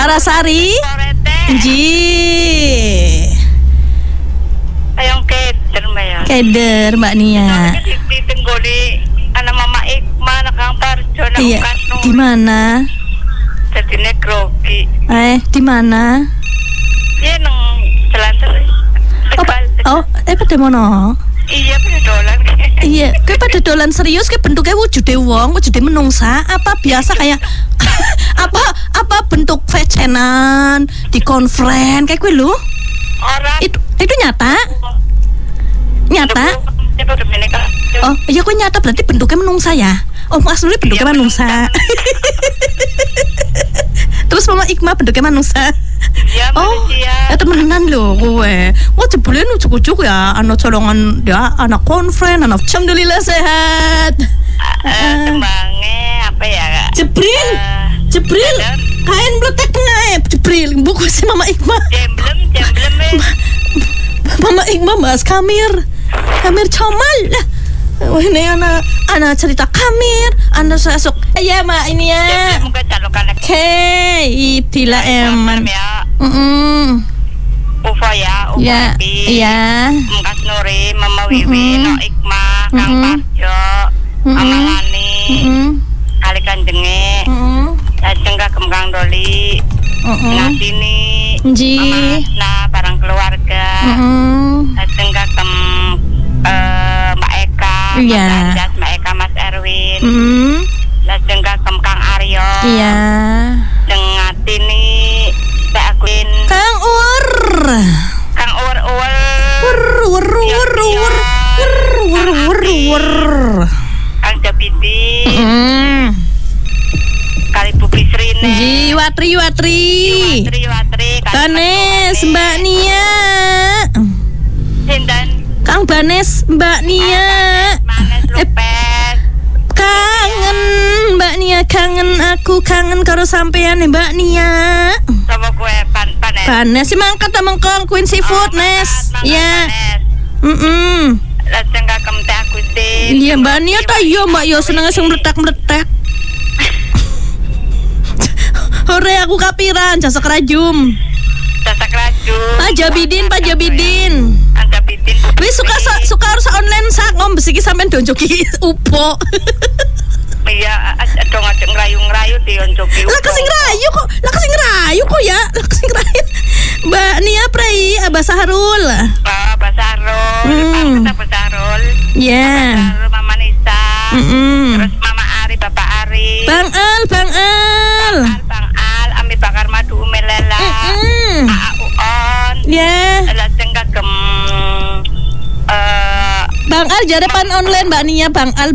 Larasari. Ji. Ayong keder Mbak. Keder Mbak Nia. Ditenggoli anak Mama Ikma nakang Parjo nang Iya. Kasno. Di mana? Dadine grogi. Di mana? Iya nang Selanter. Pada mono? Iya pada dolan. Iya, kowe pada dolan serius kowe bentuknya wujude wong, wujude menungsa apa biasa kayak apa bentuk fecenan di konfren kayak kowe lho? Orang Itu nyata? Nyata? Oh, iya kowe nyata berarti bentuknya menungsa ya? Oh, Mas Nuri bentuknya manungsa. Terus Mama Ikma bentuknya manungsa. Iya, ya temenan lho kowe. Wah, jebule ujuk-ujuk ya anak colongan ya, anak konfren, anak alhamdulillah sehat. Tembange apa ya, Kak? Jebril. Kain bletek nae, Jebril. Buku si Mama Ikma. Jemblem. Mama Ikma bahas Kamir Comal lah. Wah, ini anak cerita Kamir, anak sesuk. Ya mak ini ya. Muka calokan. Oke, bila eman. Ufo ya, iya. Muka Nuri, Mama Wiwi, No Ikma, Kang Parjo, Mama Lani, Kali Kanjenge, Lajeng Kagem Kang Doli, Ngatini, Mama Hasna, barang keluarga, Lajeng Kagem Mbak Eka, Mas Anjas, Mbak Eka, Mas Erwin, Lajeng Kagem Kang Aryo, dengan Tini, Mbak Akwin, Kang Ur, Kang Jabiti, Kali Bu Bisrine, Watri, Banes, Mbak Nia, Kang Banes, Mbak Nia, kangen Mbak Nia, kangen aku, kangen karo sampean Mbak Nia. Sama kue Banes si mangkat mengkong Queen Seafood Nes. Ya. Lajeng Kagem Teh Agustin. Iya Mbak Nia ta yo Mbak yo seneng sing meletak-meletak. Hore aku kapiran jasa kerajum. Pak Jabidin. Wis suka harus online sak ngom besiki sampean donjoki upo. Iya, dong aja ngerayu di onjoki upo. Lah kesing ngerayu kok ya. Mbak Nia Prei, Abah Sahrul. Abah Sahrul. Ya. Mama Nisa. Terus Mama Ari, Bapak Ari. Bang Al. Ami Bakar Madu Umelela. Uon. Ya. Lajeng Kagem Bang Al jarepan online Mbak Nia, Bang Al.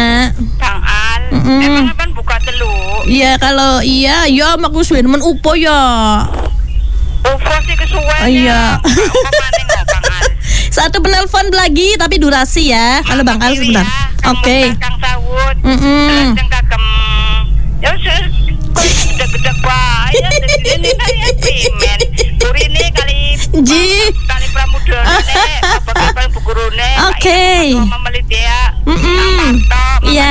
Emang kan buka telu. Iya, kalau iya ya mak suwe men upo ya. Upo sih kesuwen. Iya. Bang Al. Satu penelpon lagi tapi durasi ya. Kalau Bang Al sebentar. Oke. Kang Sawut. Lajeng Kagem ya gede-gede bae ya ini pimen. Turine kali Pramudana bapak Bu Gurune. Oke. Mama Lydia. Iya.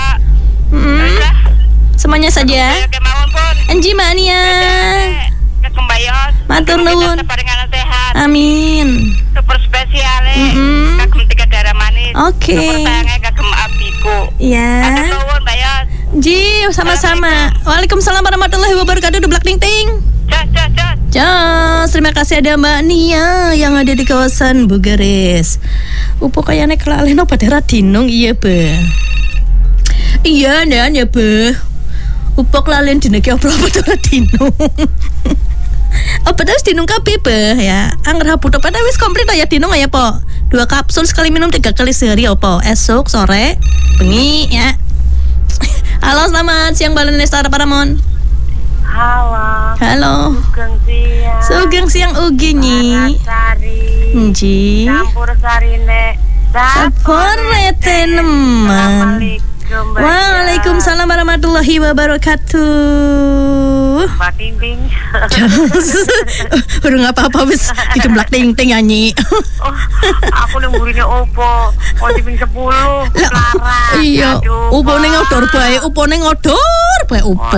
Semuanya saja. Enji Mbak Nia. Matur nuwun. Amin. Super spesial kagem tiga darah manis. Oke. Super sayangnya kagem abiku. Iya. Matur nuwun Mbak Yos. Ji, sama-sama. Waalaikumsalam warahmatullahi wabarakatuh. Dublak ting ting. Jos, terima kasih ada Mbak Nia yang ada di kawasan Bugares. Upo kayaknya kelalen apa daerah Dinung iya be. Iya dan ya be. Upo kelalen di negeri apa daerah Dinung. Apa terus Dinung kabeh be ya. Angger haputo pada wis komplit ya Dinung ya po. 2 kapsul sekali minum 3 kali sehari opo. Esok, sore, bengi ya. Halo, selamat siang Balon Nestara Paramon. Halo. Sugeng siang ugi nyi. Nji. Campur sarine. Sapore teneman. Waalaikumsalam warahmatullahi wabarakatuh. Mbak Ting Ting. Udah nggak apa-apa wis dijemblak Ting Ting nyanyi. Aku nungguinnya opo. Oh di 10. Clara. Iya. Upo neng odor bae. Upo.